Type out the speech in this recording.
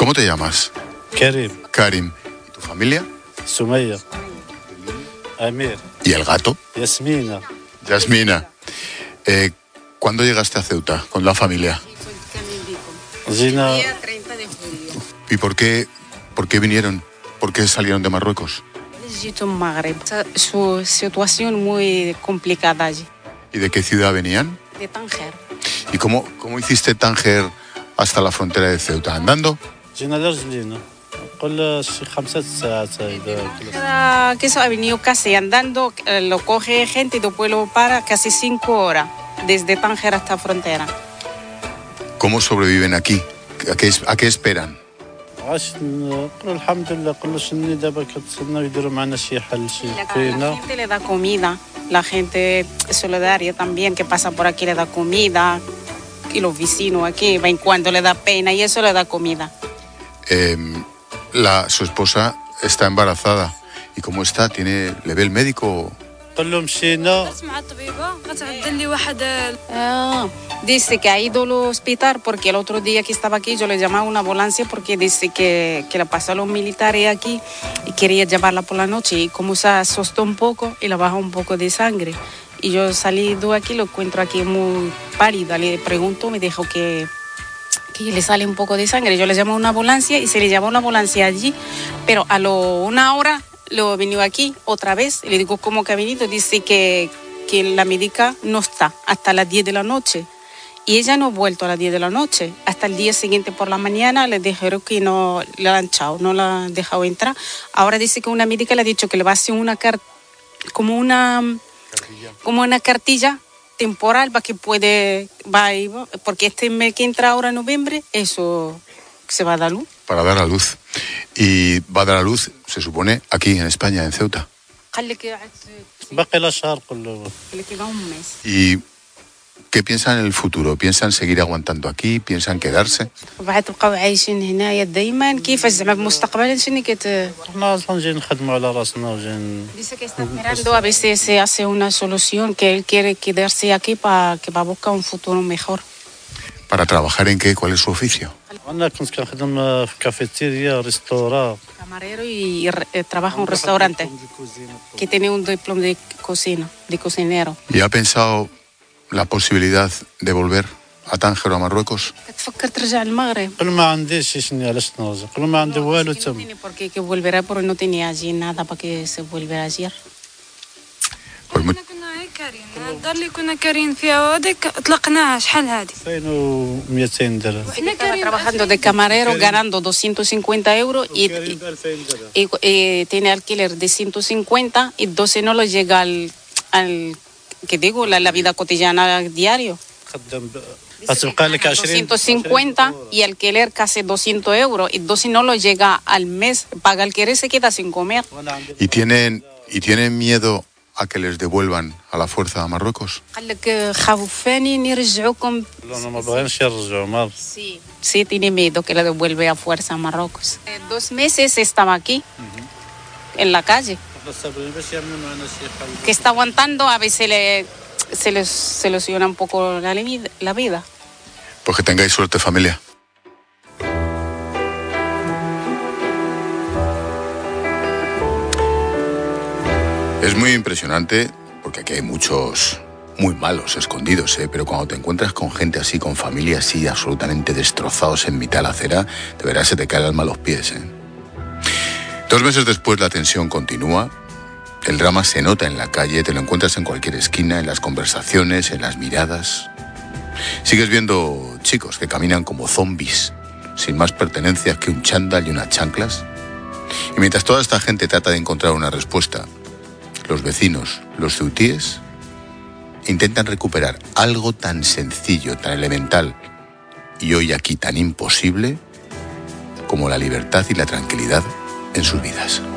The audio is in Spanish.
¿Cómo te llamas? Karim. Karim. ¿Y tu familia? Sumaya. Amir. ¿Y el gato? Yasmina. Yasmina. ¿Cuándo llegaste a Ceuta con la familia? Zina. Día 30 de julio. ¿Y por qué vinieron? ¿Por qué salieron de Marruecos? Legito Magreb. Su situación muy complicada allí. ¿Y de qué ciudad venían? De Tánger. ¿Y cómo hiciste Tánger hasta la frontera de Ceuta? ¿Andando? جينا لرجلينا قل شي 5 ساعات هيدا. Que eso ha venido casi andando, lo coge gente y después lo para casi 5 horas, desde Tánger hasta frontera. ¿Cómo sobreviven aquí? ¿A qué esperan? عاش نقول الحمد لله كل شيء دابا كتسناو يديروا معنا شي حل شي La فينا. gente le da comida, la gente solidaria también que pasa por aquí le da comida, y los vecinos aquí, en cuando le da pena y eso le da comida. Su esposa está embarazada. ¿Y cómo está? ¿Le ve el médico? قل له مشينا. Dice que ha ido al hospital porque el otro día que estaba aquí yo le llamaba a una ambulancia porque dice que le pasó a los militares aquí y quería llevarla por la noche y como se asustó un poco y le bajó un poco de sangre. Y yo salí de aquí, lo encuentro aquí muy pálida, le pregunto, me dijo que le sale un poco de sangre. Yo le llamo a una ambulancia y se le llamó una ambulancia allí, pero a una hora lo venido aquí otra vez. Le digo, ¿cómo que ha venido? Dice que la médica no está hasta las 10 de la noche. Y ella no ha vuelto a las 10 de la noche. Hasta el día siguiente por la mañana le dijeron que no le han echado, no la han dejado entrar. Ahora dice que una médica le ha dicho que le va a hacer como una cartilla temporal para que porque este mes que entra ahora en noviembre, eso se va a dar luz. Para dar a luz. Y va a dar a luz, se supone, aquí en España, en Ceuta. باقي لا شهر كله. Le queda un mes. ¿Y qué piensan en el futuro? ¿Piensan seguir aguantando aquí? ¿Piensan quedarse? بعد تبقاو عايشين هنايا دايما كيفاش زعما مستقبلا شنو احنا اصلا جايين نخدموا على راسنا وجايين. Dice que está mirando a ver si se hace una solución, que él quiere quedarse aquí para que va a buscar un futuro mejor. ¿Para trabajar en qué? ¿Cuál es su oficio? انا كنت كنخدم في كافيتيريا ريستورا. Camarero y trabaja en un restaurante que tiene un diploma de cocina, de cocinero. ¿Y ha pensado la posibilidad de volver a Tánger o a Marruecos? تفكر ترجع المغرب. قل ما عنديش شنو علاش نرجع قل ما عندي والو No تم. tiene por qué que volverá porque no tenía allí nada para que se volviera ayer. Pues muy- كنا هيك كارين الدار اللي كنا كارين فيها وهذيك طلقناها شحال هذه 2200 درهم. Estaba trabajando de camarero ganando 250 euros y tiene alquiler de 150 y 12 no lo llega al que digo, la vida cotidiana diario. خدام غتبقى لك 20 250 y alquiler casi 200 euros y 12 no lo llega al mes. Paga alquiler se queda sin comer. ¿Y tienen miedo a que les devuelvan a la fuerza a Marruecos? قال لك خوفاني نرجعوكم. انا ما بغينش يرجعوا ما. Sí, tiene miedo que le devuelve a fuerza a Marruecos. 2 meses estaba aquí, en la calle, que está aguantando, a veces se le soluciona un poco la vida. Pues que tengáis suerte, familia. Es muy impresionante porque aquí hay muchos muy malos escondidos, pero cuando te encuentras con gente así, con familia así, absolutamente destrozados en mitad de la acera, de verdad se te cae el alma a los pies. 2 meses después la tensión continúa, el drama se nota en la calle, te lo encuentras en cualquier esquina, en las conversaciones, en las miradas. Sigues viendo chicos que caminan como zombies, sin más pertenencias que un chándal y unas chanclas. Y mientras toda esta gente trata de encontrar una respuesta, los vecinos, los ceutíes, intentan recuperar algo tan sencillo, tan elemental y hoy aquí tan imposible como la libertad y la tranquilidad en sus vidas.